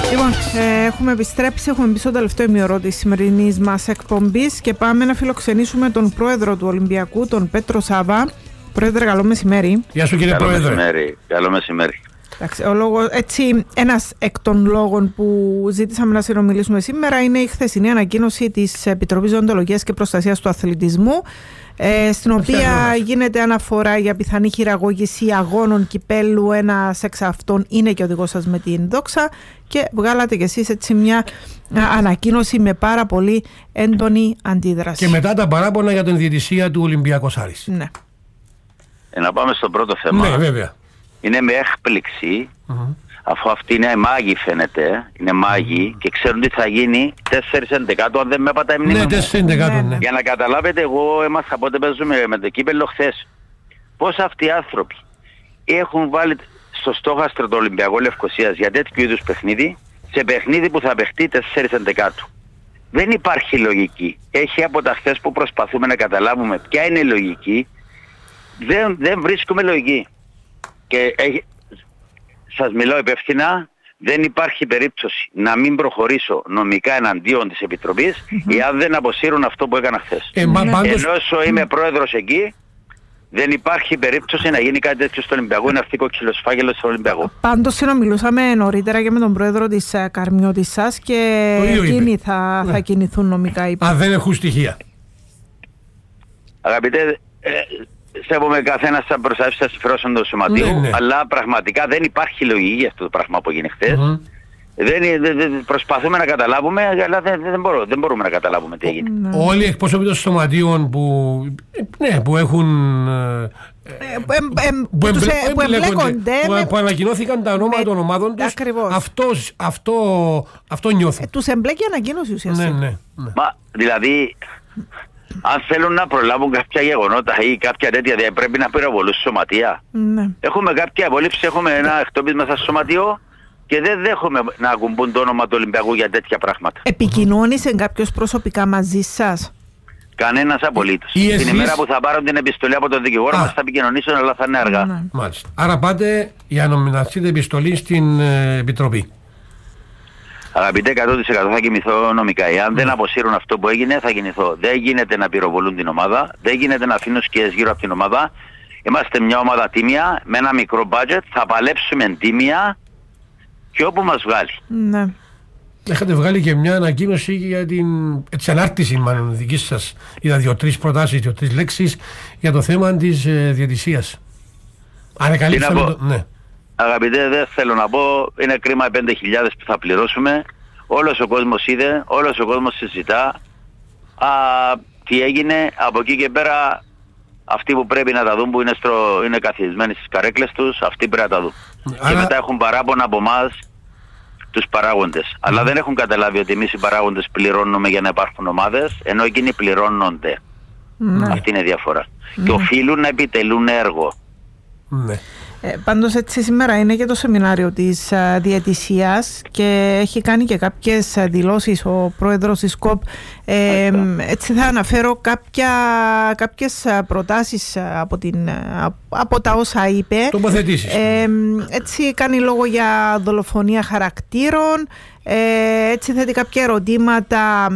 Λοιπόν, έχουμε επιστρέψει, έχουμε μπει στο τελευταίο ημιωρό της σημερινής μας εκπομπής και πάμε να φιλοξενήσουμε τον πρόεδρο του Ολυμπιακού, τον Πέτρο Σάβα. Πρόεδρε, καλό μεσημέρι. Γεια σου κύριε Πρόεδρε. Καλό μεσημέρι. Εντάξει, έτσι, ένας εκ των λόγων που ζήτησαμε να συνομιλήσουμε σήμερα είναι η χθεσινή ανακοίνωση της Επιτροπής Δεοντολογίας και Προστασίας του Αθλητισμού, στην οποία γίνεται αναφορά για πιθανή χειραγώγηση αγώνων κυπέλου. Ένας εξ αυτών είναι και ο οδηγός σας με την Δόξα, και βγάλατε κι εσείς έτσι μια ανακοίνωση με πάρα πολύ έντονη αντίδραση. Και μετά τα παράπονα για την διαιτησία του Ολυμπιακός Άρης. Ναι. Να πάμε στο πρώτο θέμα. Ναι, βέβαια. Είναι με έκπληξη, αφού αυτοί είναι μάγοι φαίνεται, είναι μάγοι και ξέρουν τι θα γίνει 4-11 αν δεν με έπατα η μνήμη μου. Ναι, 4-11, ναι. Για να καταλάβετε, εγώ έμαθα πότε παίζουμε με το κύπελλο χθες. Πώς αυτοί οι άνθρωποι έχουν βάλει στο στόχαστρο το Ολυμπιακό Λευκωσίας για τέτοιου είδους παιχνίδι, σε παιχνίδι που θα παιχτεί 4-11. Δεν υπάρχει λογική. Έχει από τα χθες που προσπαθούμε να καταλάβουμε ποια είναι η λογική, δεν βρίσκουμε λογική. Και σας μιλώ υπεύθυνα, δεν υπάρχει περίπτωση να μην προχωρήσω νομικά εναντίον της Επιτροπής εάν δεν αποσύρουν αυτό που έκανα χθες. Ενώ όσο είμαι πρόεδρος εκεί, δεν υπάρχει περίπτωση να γίνει κάτι τέτοιο στο Ολυμπιακό. Είναι αυτή η κοξυλοσφάγελος στο Ολυμπιακό. Πάντως συνομιλούσαμε νωρίτερα και με τον πρόεδρο της Καρμιώτης σας και εκείνοι θα κινηθούν νομικά. Αν δεν έχουν στοιχεία. Αγαπητέ, σέβομαι καθένας θα προστατεύσει τα συμφέροντα του σωματείου, αλλά πραγματικά δεν υπάρχει λογική για αυτό το πράγμα που έγινε χθες. Προσπαθούμε να καταλάβουμε, αλλά δεν μπορούμε να καταλάβουμε τι έγινε. Όλοι οι εκπρόσωποι των σωματείων που έχουν που εμπλέκονται, που ανακοινώθηκαν τα ονόματα των ομάδων τους, αυτό νιώθουν. Τους εμπλέκει ανακοίνωση ουσιαστικά. Ναι. Μα δηλαδή, αν θέλουν να προλάβουν κάποια γεγονότα ή κάποια τέτοια, πρέπει να πυροβολούν σωματεία. Έχουμε κάποια απολύψη, έχουμε ένα εκτόπισμα στα σωματείο και δεν δέχομαι να ακουμπούν το όνομα του Ολυμπιακού για τέτοια πράγματα. Επικοινώνησε κάποιος προσωπικά μαζί σας? Κανένας απολύτως. Την ημέρα που θα πάρουν την επιστολή από τον δικηγόρο μας θα επικοινωνήσουν, αλλά θα είναι αργά. Μάλιστα. Άρα πάτε για να μοιραστείτε επιστολή στην Επιτροπή. Αγαπητέ, 100% θα κινηθώ νομικά. Εάν δεν αποσύρουν αυτό που έγινε, θα κινηθώ. Δεν γίνεται να πυροβολούν την ομάδα, δεν γίνεται να αφήνουν σκιές γύρω από την ομάδα. Είμαστε μια ομάδα τίμια, με ένα μικρό budget, θα παλέψουμε τίμια και όπου μας βγάλει. Ναι. Έχετε βγάλει και μια ανακοίνωση για την ανάρτηση μάλλον δική σας. Είδα 2-3 προτάσεις, 2-3 λέξεις για το θέμα της διαιτησίας. Ανακαλύψαμε το... Ναι. Αγαπητέ, δεν θέλω να πω, είναι κρίμα 5.000 που θα πληρώσουμε. Όλος ο κόσμος είδε, όλος ο κόσμος συζητά τι έγινε. Από εκεί και πέρα αυτοί που πρέπει να τα δουν, που είναι καθισμένοι στις καρέκλες τους, αυτοί πρέπει να τα δουν. Και μετά έχουν παράπονα από εμάς τους παράγοντες. Αλλά δεν έχουν καταλάβει ότι εμείς οι παράγοντες πληρώνουμε για να υπάρχουν ομάδες, ενώ εκείνοι πληρώνονται. Αυτή είναι η διαφορά. Και οφείλουν να επιτελούν έργο. Πάντως έτσι σήμερα είναι και το σεμινάριο της διαιτησίας και έχει κάνει και κάποιες δηλώσεις ο πρόεδρος της ΚΟΠ. Έτσι θα αναφέρω κάποιες προτάσεις από τα όσα είπε. Τοποθετήσεις. Έτσι κάνει λόγο για δολοφονία χαρακτήρων, έτσι θέτει κάποια ερωτήματα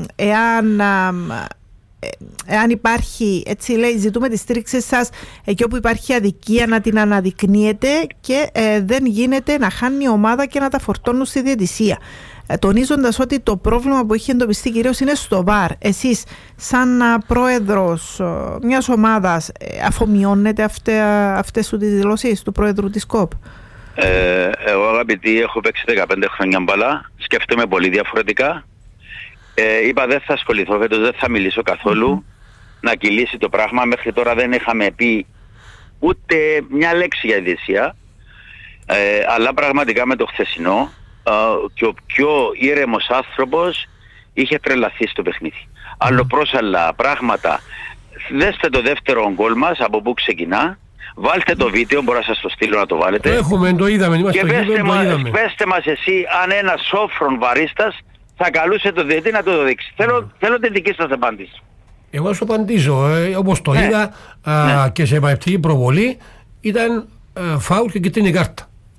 εάν υπάρχει, έτσι λέει, ζητούμε τη στήριξη σας εκεί όπου υπάρχει αδικία να την αναδεικνύετε και δεν γίνεται να χάνει η ομάδα και να τα φορτώνουν στη διαιτησία. Τονίζοντας ότι το πρόβλημα που έχει εντοπιστεί κυρίως είναι στο ΒΑΡ. Εσείς σαν πρόεδρος μιας ομάδας αφομοιώνετε αυτές τις δηλώσεις του πρόεδρου της ΚΟΠ? Εγώ, αγαπητοί, έχω παίξει 15 χρόνια μπάλα, σκέφτομαι πολύ διαφορετικά. Είπα δεν θα ασχοληθώ φέτος, δεν θα μιλήσω καθόλου να κυλήσει το πράγμα. Μέχρι τώρα δεν είχαμε πει ούτε μια λέξη για διαιτησία, αλλά πραγματικά με το χθεσινό και ο πιο ήρεμος άνθρωπος είχε τρελαθεί στο παιχνίδι. Άλλο προς άλλα πράγματα. Δέστε το δεύτερο γκολ μας, από πού ξεκινά. Βάλτε το βίντεο, μπορώ να σας το στείλω να το βάλετε. Το έχουμε, το είδαμε. Και πέστε μας εσύ αν ένας σόφρον βαρίστας θα καλούσε το διαιτητή να το δείξει. Θέλω την δική σας απάντηση. Εγώ σου απαντήσω. Όπως το είδα και σε επαγγελματική προβολή ήταν φάουλ και κίτρινη κάρτα.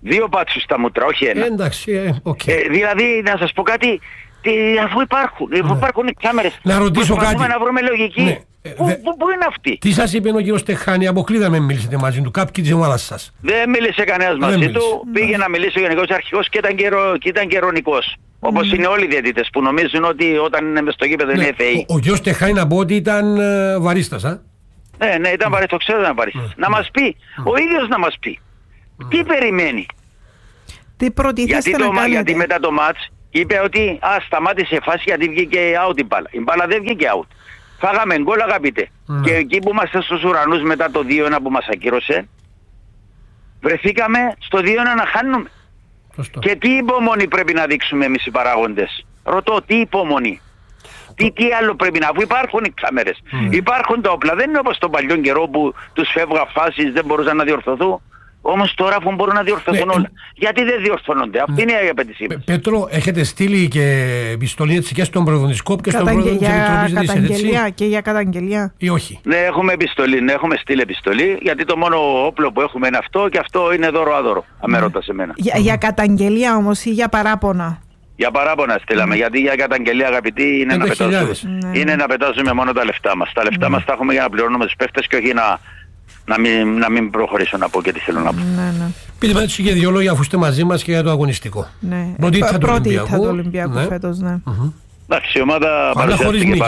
2 πάτσους στα μούτρα, όχι ένα. Εντάξει, δηλαδή, να σας πω κάτι, αφού υπάρχουν οι κάμερες, να ρωτήσω κάτι. να βρούμε λογική. Ναι. Πού είναι αυτή? Τι σας είπε ο κύριος Τεχάνη, αποκλείδαμε μιλήσετε μαζί του, κάποιοι της ομάδας σας? Δεν μίλησε κανένας μαζί του, πήγε να μιλήσει ο Γενικός Αρχηγός και ήταν και ειρωνικός. Όπως είναι όλοι οι διαιτητές που νομίζουν ότι όταν είναι μες στο γήπεδο είναι θεοί. Ο κύριος Τεχάνη να πω ότι ήταν βαρίστας, Ναι, ήταν βαρύς, το ξέρω ότι ήταν βαρύς. Να μας πει, ο ίδιος να μας πει. Τι περιμένει? Τι προτίθεστε να κάνετε? Γιατί μετά το μάτς είπε ότι σταμάτησε φάση γιατί βγήκε out η μπάλα. Η μπάλα δεν βγήκε out. Φάγαμε γκολ, αγαπητέ. Και εκεί που είμαστε στους ουρανούς μετά το 2-1 που μας ακύρωσε, βρεθήκαμε στο 2-1 να χάνουμε. Σωστό. Και τι υπομονή πρέπει να δείξουμε εμείς οι παράγοντες? Ρωτώ, τι υπομονή? Τι άλλο πρέπει να... Αφού υπάρχουν οι κάμερες, υπάρχουν τα όπλα. Δεν είναι όπως τον παλιό καιρό που τους φεύγα φάσεις, δεν μπορούσαν να διορθωθούν. Όμως τώρα που μπορούν να διορθωθούν όλα. Γιατί δεν διορθώνονται? Αυτή είναι η απαιτησή μας. Πέτρο, έχετε στείλει και επιστολή έτσι και στον πρόεδρο της ΚΟΠ και στον πρόεδρο της Επιτροπής Καταγγελία και για καταγγελία. Ή όχι? Ναι, έχουμε στείλει επιστολή, γιατί το μόνο όπλο που έχουμε είναι αυτό και αυτό είναι δώρο-άδωρο. Αν με ρωτάς εμένα. Για καταγγελία όμως ή για παράπονα? Για παράπονα στείλαμε, γιατί για καταγγελία, αγαπητοί, είναι να πετάζουμε μόνο τα λεφτά μας. Τα λεφτά μας τα έχουμε για να πληρώνουμε τους παίχτες και όχι να μην προχωρήσω να πω και τι θέλω να πω. Πείτε μας έτσι και 2 λόγια αφού είστε μαζί μας και για το αγωνιστικό. Πρώτη ήττα του Ολυμπιακού φέτος, ναι. Εντάξει, η ομάδα παρουσιάστηκε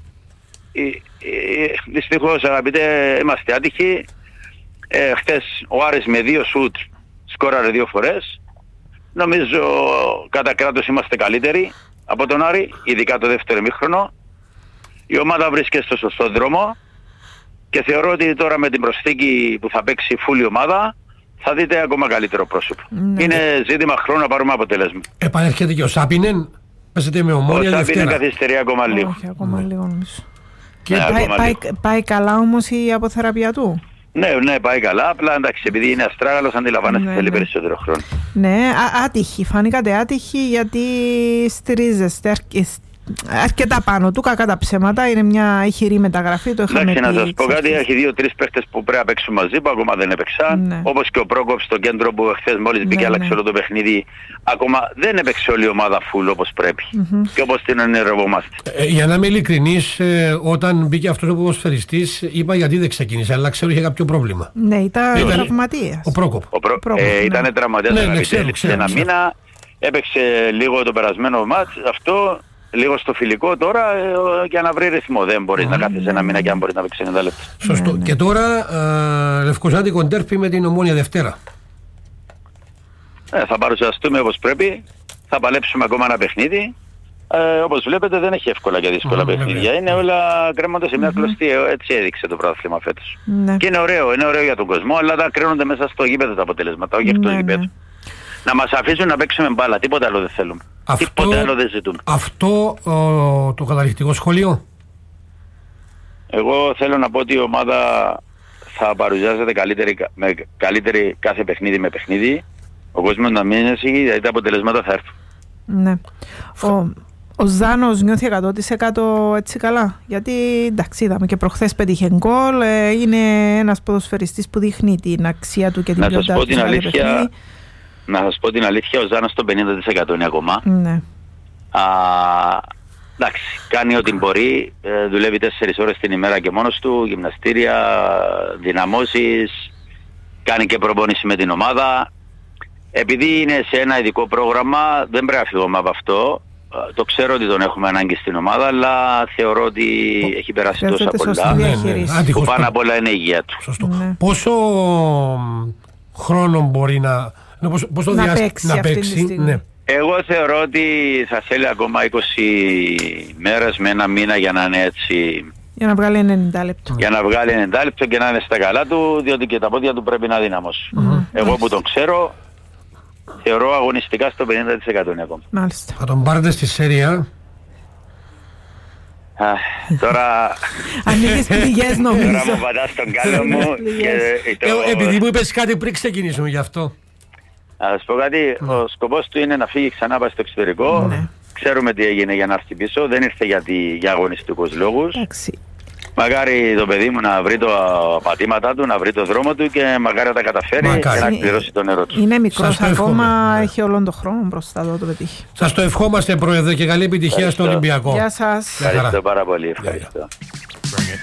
δυστυχώς, αγαπητέ, είμαστε άτυχοι. Χτες ο Άρης με 2 σουτ σκόραρε 2 φορές. Νομίζω κατά κράτος είμαστε καλύτεροι από τον Άρη, ειδικά το δεύτερο ημίχρονο. Η ομάδα βρίσκεται στο σωστό δρόμο και θεωρώ ότι τώρα με την προσθήκη που θα παίξει φούλη ομάδα θα δείτε ακόμα καλύτερο πρόσωπο. Είναι ζήτημα χρόνου να πάρουμε αποτέλεσμα. Επανέρχεται και ο Σάπινεν, παίζετε με Ομόνια Δευτέρα. Ο Σάπινεν καθυστερεί ακόμα λίγο. Όχι, ακόμα λίγο. Πάει καλά όμως η αποθεραπεία του? Ναι, πάει καλά. Απλά εντάξει, επειδή είναι αστράγαλος, αντιλαμβάνεστε, θέλει περισσότερο χρόνο. Ναι, άτυχη. Φάνηκατε άτυχη γιατί στηρίζεστε αρκετά πάνω του, κακά τα ψέματα. Είναι μια ηχηρή μεταγραφή. Το είχαμε πει. Να σας πω κάτι, έχει 2-3 παίχτες που πρέπει να παίξουν μαζί που ακόμα δεν έπαιξαν. Ναι. Όπως και ο Πρόκοπ στο κέντρο που χθες μόλις μπήκε, άλλαξε όλο το παιχνίδι. Ακόμα δεν έπαιξε όλη η ομάδα full όπως πρέπει. Και όπως την ονειρευόμαστε. Για να είμαι ειλικρινής, όταν μπήκε αυτός ο ποδοσφαιριστής, είπα γιατί δεν ξεκίνησε, αλλά ξέρω είχε κάποιο πρόβλημα. Ναι, ήταν τραυματίας. Ο Πρόκοπ. Ήταν τραυματίας, έλειψε ένα μήνα. Έπαιξε λίγο το περασμένο μάτς. Αυτό. Λίγο στο φιλικό τώρα για να βρει ρυθμό. Δεν μπορείς να κάθεσαι ένα μήνα και αν μπορείς να παίξεις 90 λεπτά. Σωστό. Και τώρα Λευκοζάτικο ντέρπι με την Ομόνια Δευτέρα. Θα παρουσιαστούμε όπως πρέπει. Θα παλέψουμε ακόμα ένα παιχνίδι. Όπως βλέπετε δεν έχει εύκολα και δύσκολα παιχνίδια. Είναι όλα κρέμονται σε μια κλωστή. Έτσι έδειξε το πρωτάθλημα φέτος. Και είναι ωραίο για τον κόσμο, αλλά τα κρίνονται μέσα στο γήπεδο τα αποτελέσματα, όχι εκτός γήπεδου. Να μας αφήσουν να παίξουμε μπάλα, τίποτα άλλο δεν θέλουμε. Τίποτα άλλο δεν ζητούμε. Αυτό το καταληκτικό σχόλιο. Εγώ θέλω να πω ότι η ομάδα θα παρουσιάζεται καλύτερη κάθε παιχνίδι με παιχνίδι. Ο κόσμος να μην είναι αισίγει, γιατί τα αποτελέσματα θα έρθουν. Ναι. Ο Ζάνος νιώθει 100% έτσι καλά? Γιατί εντάξει, είδαμε και προχθές πέτυχε γκολ. Είναι ένας ποδοσφαιριστής που δείχνει την αξία του και την ποιότητα του. Να σας πω την αλήθεια, ο Ζάνος το 50% είναι ακόμα. Ναι. Εντάξει, κάνει ό,τι μπορεί, δουλεύει 4 ώρες την ημέρα και μόνος του, γυμναστήρια, δυναμώσεις, κάνει και προπόνηση με την ομάδα. Επειδή είναι σε ένα ειδικό πρόγραμμα, δεν πρέπει να φύγουμε από αυτό. Το ξέρω ότι τον έχουμε ανάγκη στην ομάδα, αλλά θεωρώ ότι έχει περάσει τόσα πολλά. Που πάνω απ' όλα είναι η υγεία του. Σωστό. Ναι. Πόσο χρόνο μπορεί να παίξει, ναι. Εγώ θεωρώ ότι θα θέλει ακόμα 20 μέρες με ένα μήνα για να είναι έτσι. Για να βγάλει 90 λεπτό. Για να βγάλει 90 λεπτό και να είναι στα καλά του, διότι και τα πόδια του πρέπει να δυναμώσουν. Εγώ που τον ξέρω, θεωρώ αγωνιστικά στο 50% είναι ακόμα. Μάλιστα. Θα τον πάρετε στη Σέρια. Τώρα ανοίγεις πληγές νομίζω. Τώρα μου πατάς τον κάλο μου. Επειδή μου είπες κάτι πριν ξεκινήσουμε γι' αυτό. Να σας πω κάτι, ο σκοπός του είναι να φύγει ξανά πάει στο εξωτερικό. Ξέρουμε τι έγινε για να έρθει πίσω, δεν ήρθε για αγωνιστικούς λόγους. Μακάρι το παιδί μου να βρει τα πατήματά του, να βρει το δρόμο του και μακάρι να τα καταφέρει και να εκπληρώσει τον νερό του. Είναι μικρός ακόμα, έχει όλον τον χρόνο μπροστά του το πετύχει. Σας το ευχόμαστε, Πρόεδρε, και καλή επιτυχία στο Ολυμπιακό. Γεια σας. Ευχαριστώ πάρα πολύ. Ευχαριστώ.